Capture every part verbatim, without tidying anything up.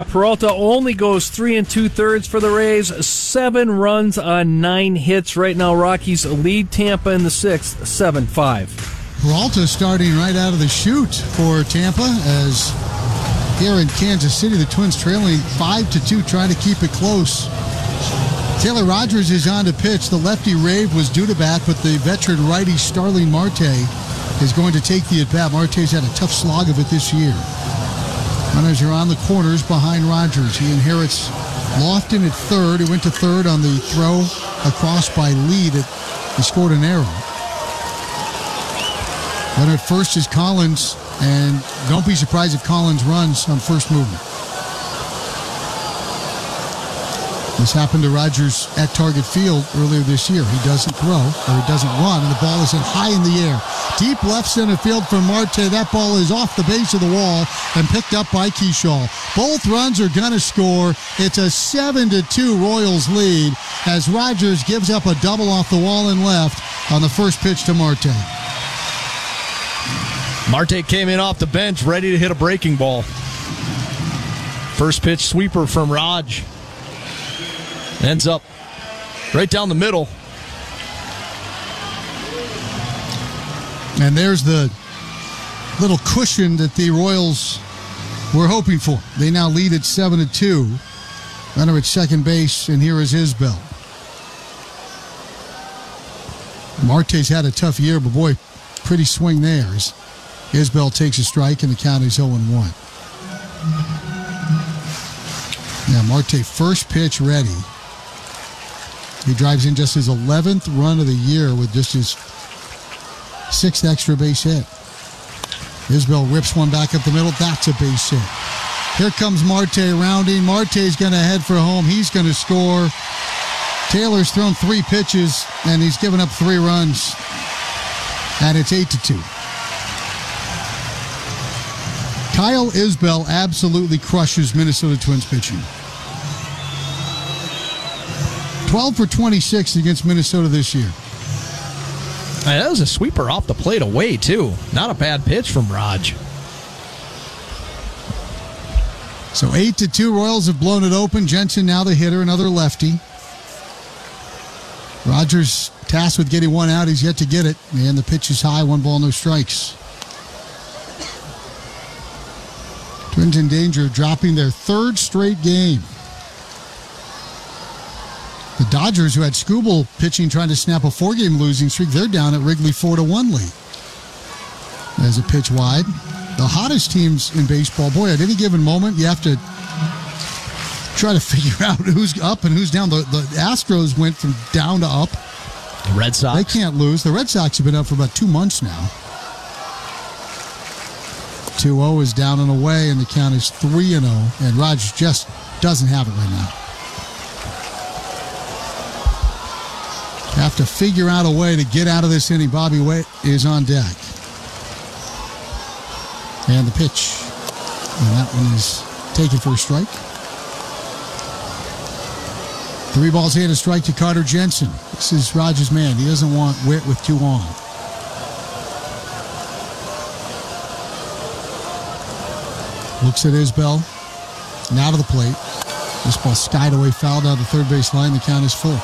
Peralta only goes three and two-thirds for the Rays. Seven runs on nine hits. Right now, Rockies lead Tampa in the sixth, seven five. Peralta starting right out of the chute for Tampa, as here in Kansas City, the Twins trailing five to two, trying to keep it close. Taylor Rogers is on to pitch. The lefty Rave was due to bat, but the veteran righty Starling Marte is going to take the at-bat. Marte's had a tough slog of it this year. Runners are on the corners behind Rogers. He inherits Lofton at third. He went to third on the throw across by Lee that he scored an error. Then at first is Collins, and don't be surprised if Collins runs on first movement. This happened to Rogers at Target Field earlier this year. He doesn't throw, or he doesn't run, and the ball is in high in the air. Deep left center field for Marte. That ball is off the base of the wall and picked up by Keyshaw. Both runs are going to score. It's a seven to two Royals lead as Rogers gives up a double off the wall and left on the first pitch to Marte. Marte came in off the bench ready to hit a breaking ball. First pitch sweeper from Raj. Ends up right down the middle. And there's the little cushion that the Royals were hoping for. They now lead at seven to two. Runner at second base, and here is Isbell. Marte's had a tough year, but boy, pretty swing there. Isbell takes a strike, and the count is oh and one. Now Marte, first pitch ready. He drives in just his eleventh run of the year with just his sixth extra base hit. Isbell rips one back up the middle. That's a base hit. Here comes Marte rounding. Marte's going to head for home. He's going to score. Taylor's thrown three pitches, and he's given up three runs. And it's eight to two. Kyle Isbell absolutely crushes Minnesota Twins pitching. twelve for twenty-six against Minnesota this year. Hey, that was a sweeper off the plate away, too. Not a bad pitch from Raj. So eight to two, Royals have blown it open. Jensen now the hitter, another lefty. Rogers tasked with getting one out. He's yet to get it. And the pitch is high, one ball, no strikes. Twins in danger of dropping their third straight game. The Dodgers, who had Skubal pitching, trying to snap a four-game losing streak, they're down at Wrigley four to one lead. There's a pitch wide. The hottest teams in baseball, boy, at any given moment, you have to try to figure out who's up and who's down. The, the Astros went from down to up. The Red Sox. They can't lose. The Red Sox have been up for about two months now. two oh is down and away, and the count is three and oh, and Rogers just doesn't have it right now. Have to figure out a way to get out of this inning. Bobby Witt is on deck. And the pitch. And that one is taken for a strike. Three balls and a strike to Carter Jensen. This is Rogers' man. He doesn't want Witt with two on. Looks at Isbell. Now to the plate. This ball skied away, fouled out the third base line. The count is full.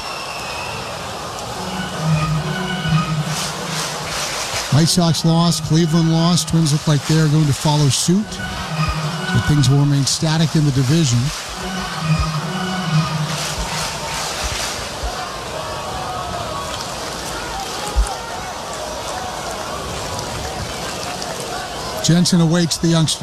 White Sox lost, Cleveland lost. Twins look like they're going to follow suit. So things will remain static in the division. Jensen awaits the youngster.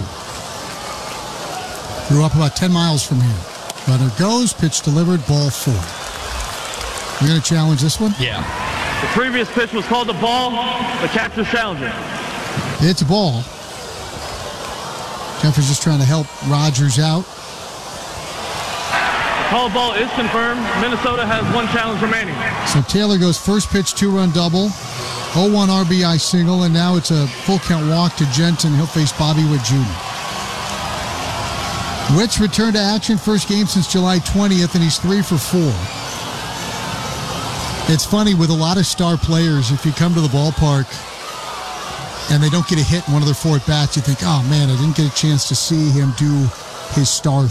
Grew up about ten miles from here. Runner goes, pitch delivered, ball four. We're going to challenge this one? Yeah. The previous pitch was called a ball. The catcher's challenging. It's a ball. Jeff is just trying to help Rogers out. The called ball is confirmed. Minnesota has one challenge remaining. So Taylor goes first pitch, two-run double. oh one R B I single, and now it's a full count walk to Jensen. He'll face Bobby Witt Junior Witt's returned to action, first game since July twentieth, and he's three for four. It's funny with a lot of star players, if you come to the ballpark and they don't get a hit in one of their four at-bats, you think, oh man, I didn't get a chance to see him do his star